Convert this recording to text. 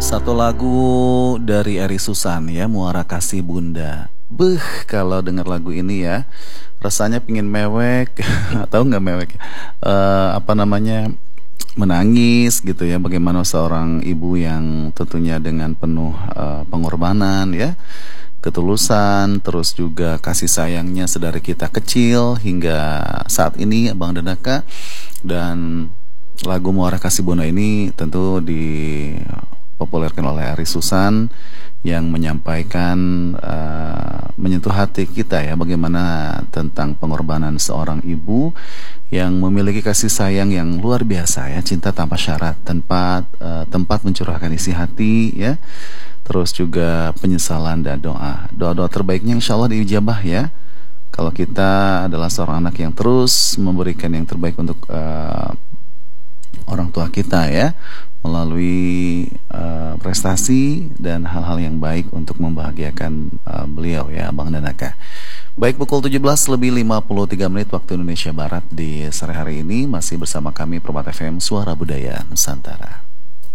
Satu lagu dari Eri Susan ya, Muara Kasih Bunda. Kalau dengar lagu ini ya, rasanya pingin mewek, atau nggak mewek ya? Apa namanya, menangis gitu ya. Bagaimana seorang ibu yang tentunya dengan penuh pengorbanan ya, ketulusan, terus juga kasih sayangnya sedari kita kecil hingga saat ini, Abang Denaka. Dan lagu Muara Kasih Bunda ini tentu dipopulerkan oleh Ari Susan yang menyampaikan menyentuh hati kita ya, bagaimana tentang pengorbanan seorang ibu yang memiliki kasih sayang yang luar biasa ya, cinta tanpa syarat, tempat mencurahkan isi hati ya, terus juga penyesalan dan doa terbaiknya insya Allah diijabah ya, kalau kita adalah seorang anak yang terus memberikan yang terbaik untuk orang tua kita ya, melalui prestasi dan hal-hal yang baik untuk membahagiakan beliau ya, Abang Denaka. Baik, pukul 17:53 waktu Indonesia Barat di sore hari ini masih bersama kami Permata FM Suara Budaya Nusantara.